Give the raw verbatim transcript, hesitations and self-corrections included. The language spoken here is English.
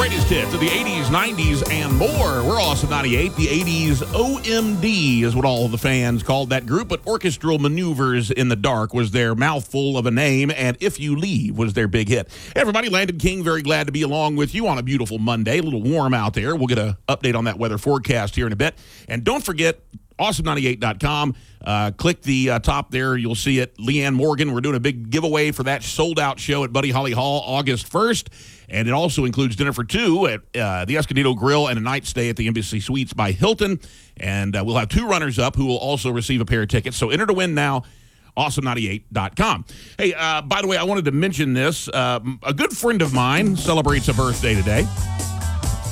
greatest hits of the eighties, nineties, and more. We're Awesome ninety-eight. The eighties O M D is what all of the fans called that group, but Orchestral Maneuvers in the Dark was their mouthful of a name, and If You Leave was their big hit. Hey, everybody, Landon King, very glad to be along with you on a beautiful Monday. A little warm out there. We'll get an update on that weather forecast here in a bit. And don't forget, awesome ninety-eight dot com. Uh, click the uh, top there. You'll see it. Leanne Morgan. We're doing a big giveaway for that sold-out show at Buddy Holly Hall August first. And it also includes dinner for two at uh, the Escondido Grill and a night stay at the Embassy Suites by Hilton. And uh, we'll have two runners-up who will also receive a pair of tickets. So enter to win now. awesome ninety-eight dot com. Hey, uh, by the way, I wanted to mention this. Uh, a good friend of mine celebrates a birthday today.